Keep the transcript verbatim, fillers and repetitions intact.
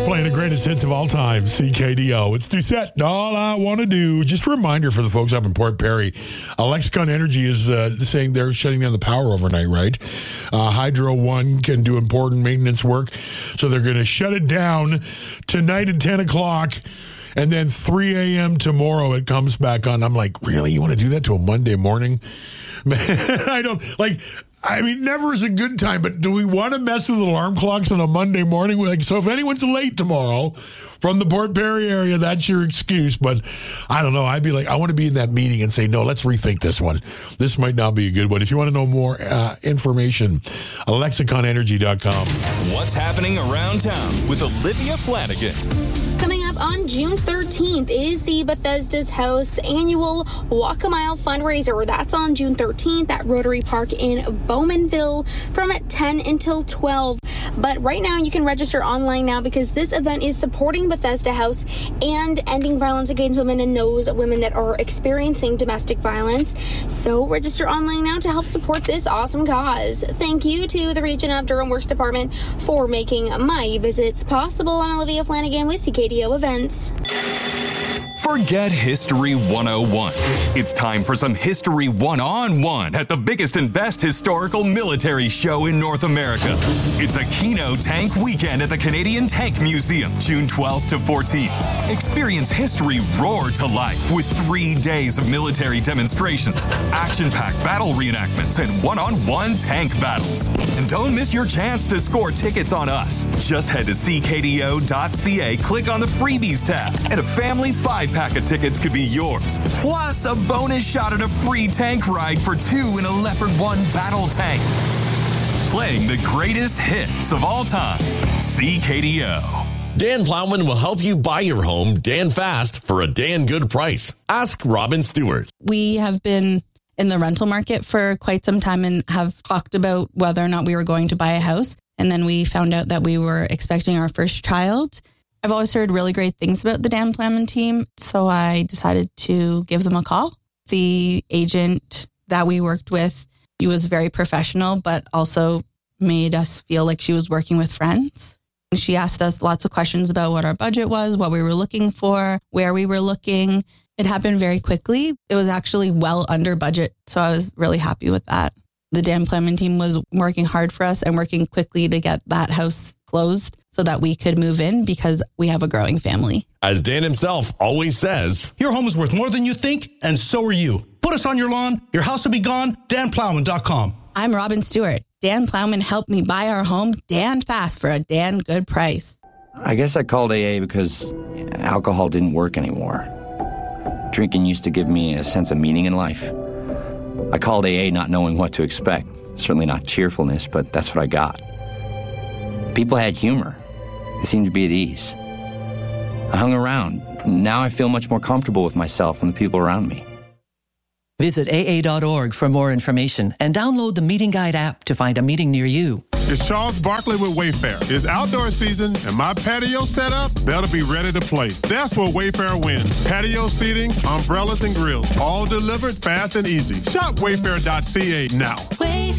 Playing the greatest hits of all time, C K D O. It's Doucette. All I want to do. Just a reminder for the folks up in Port Perry. Uh, Lexicon Energy is uh, saying they're shutting down the power overnight, right? Uh, Hydro One can do important maintenance work, so they're going to shut it down tonight at ten o'clock. And then three a.m. tomorrow, it comes back on. I'm like, really? You want to do that to a Monday morning? Man, I don't, like, I mean, never is a good time, but do we want to mess with alarm clocks on a Monday morning? Like, so if anyone's late tomorrow from the Port Perry area, that's your excuse. But I don't know. I'd be like, I want to be in that meeting and say, no, let's rethink this one. This might not be a good one. If you want to know more uh, information, lexicon energy dot com. What's happening around town with Olivia Flanagan? Coming up on June thirteenth is the Bethesda's House annual Walk a Mile fundraiser. That's on June thirteenth at Rotary Park in Bowmanville from ten until twelve. But right now you can register online now because this event is supporting Bethesda House and ending violence against women and those women that are experiencing domestic violence. So register online now to help support this awesome cause. Thank you to the Region of Durham Works Department for making my visits possible. I'm Olivia Flanagan with C K D O Events. Forget History one oh one. It's time for some History one on one at the biggest and best historical military show in North America. It's a Keno Tank Weekend at the Canadian Tank Museum, June twelfth to fourteenth. Experience history roar to life with three days of military demonstrations, action-packed battle reenactments, and one-on-one tank battles. And don't miss your chance to score tickets on us. Just head to c k d o dot c a, click on the freebies tab, and a family five pack of tickets could be yours. Plus a bonus shot at a free tank ride for two in a Leopard one battle tank. Playing the greatest hits of all time. C K D O. Dan Plowman will help you buy your home Dan fast for a Dan good price. Ask Robin Stewart. We have been in the rental market for quite some time and have talked about whether or not we were going to buy a house. And then we found out that we were expecting our first child. I've always heard really great things about the Dan Plowman team, so I decided to give them a call. The agent that we worked with, he was very professional, but also made us feel like she was working with friends. She asked us lots of questions about what our budget was, what we were looking for, where we were looking. It happened very quickly. It was actually well under budget, so I was really happy with that. The Dan Plowman team was working hard for us and working quickly to get that house closed so that we could move in because we have a growing family. As Dan himself always says, your home is worth more than you think, and so are you. Put us on your lawn, your house will be gone, dan plowman dot com. I'm Robin Stewart. Dan Plowman helped me buy our home Dan fast for a Dan good price. I guess I called A A because alcohol didn't work anymore. Drinking used to give me a sense of meaning in life. I called A A not knowing what to expect. Certainly not cheerfulness, but that's what I got. People had humor. They seemed to be at ease. I hung around. Now I feel much more comfortable with myself and the people around me. Visit A A dot org for more information and download the Meeting Guide app to find a meeting near you. It's Charles Barkley with Wayfair. It's outdoor season, and my patio setup better be ready to play. That's where Wayfair wins. Patio seating, umbrellas, and grills, all delivered fast and easy. Shop wayfair dot c a now.